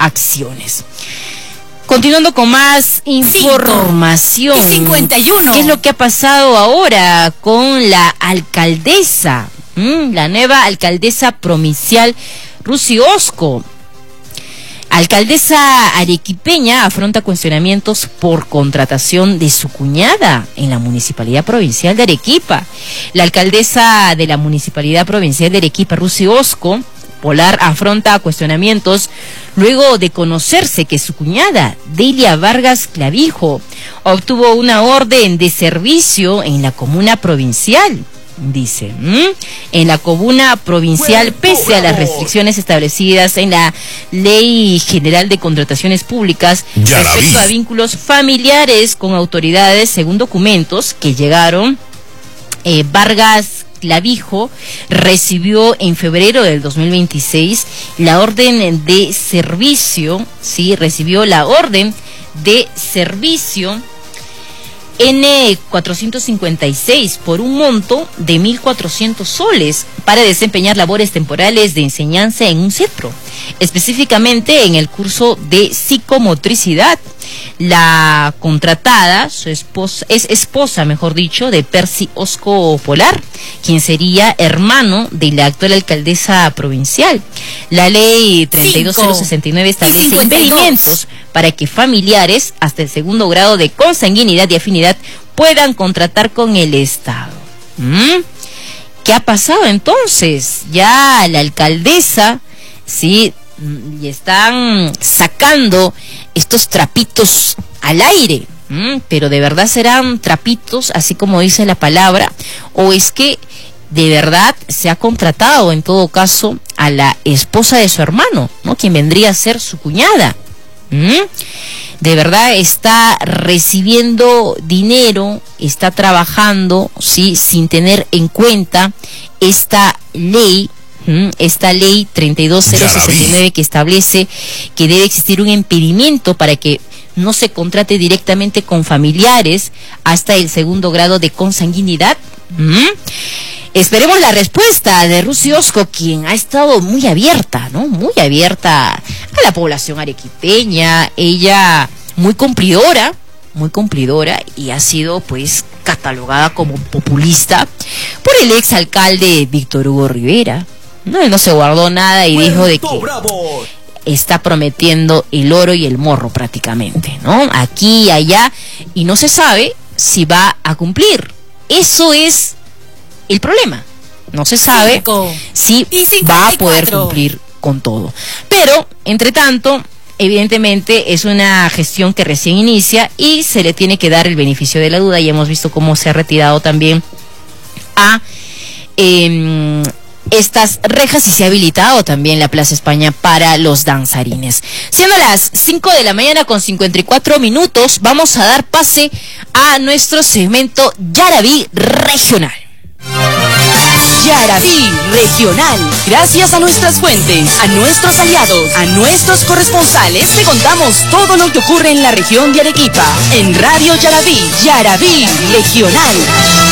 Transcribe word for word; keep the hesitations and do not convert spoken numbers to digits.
acciones. Continuando con más información. Y cincuenta y uno. ¿Qué es lo que ha pasado ahora con la alcaldesa? ¿Mm? La nueva alcaldesa provincial Rusi Osco. Alcaldesa arequipeña afronta cuestionamientos por contratación de su cuñada en la Municipalidad Provincial de Arequipa. La alcaldesa de la Municipalidad Provincial de Arequipa, Rusi Osco Polar, afronta cuestionamientos luego de conocerse que su cuñada, Delia Vargas Clavijo, obtuvo una orden de servicio en la comuna provincial. Dice, ¿m? en la comuna provincial, pese a las restricciones establecidas en la Ley General de Contrataciones Públicas respecto a vínculos familiares con autoridades, según documentos que llegaron, eh, Vargas Clavijo recibió en febrero del dos mil veintiséis la orden de servicio, sí, recibió la orden de servicio N cuatrocientos cincuenta y seis por un monto de mil cuatrocientos soles para desempeñar labores temporales de enseñanza en un centro, específicamente en el curso de psicomotricidad. La contratada, su esposa, es esposa, mejor dicho, de Percy Osco Polar, quien sería hermano de la actual alcaldesa provincial. La ley treinta y dos mil sesenta y nueve establece impedimentos para que familiares hasta el segundo grado de consanguinidad y afinidad puedan contratar con el Estado. ¿Mm? ¿Qué ha pasado entonces? Ya la alcaldesa, sí, y están sacando estos trapitos al aire, ¿Mm? pero de verdad serán trapitos, así como dice la palabra, o es que de verdad se ha contratado en todo caso a la esposa de su hermano, ¿no? Quien vendría a ser su cuñada. ¿Mm? De verdad está recibiendo dinero, está trabajando, sí, sin tener en cuenta esta ley, ¿Mm? esta ley treinta y dos mil sesenta y nueve que establece que debe existir un impedimento para que no se contrate directamente con familiares hasta el segundo grado de consanguinidad. ¿Mm? Esperemos la respuesta de Rusi Osco, quien ha estado muy abierta, ¿no? Muy abierta a la población arequipeña. Ella muy cumplidora, muy cumplidora, y ha sido pues catalogada como populista por el exalcalde Víctor Hugo Rivera. No, él no se guardó nada y dijo de que está prometiendo el oro y el morro prácticamente, ¿no? Aquí y allá, y no se sabe si va a cumplir. Eso es el problema. No se sabe Cinco. si va a poder cumplir con todo. Pero, entre tanto, evidentemente es una gestión que recién inicia y se le tiene que dar el beneficio de la duda. Y hemos visto cómo se ha retirado también a eh, estas rejas y se ha habilitado también la Plaza España para los danzarines. Siendo las cinco de la mañana con cincuenta y cuatro minutos, vamos a dar pase a nuestro segmento Yaraví Regional. Yaraví Regional. Gracias a nuestras fuentes, a nuestros aliados, a nuestros corresponsales, te contamos todo lo que ocurre en la región de Arequipa. En Radio Yaraví, Yaraví Regional.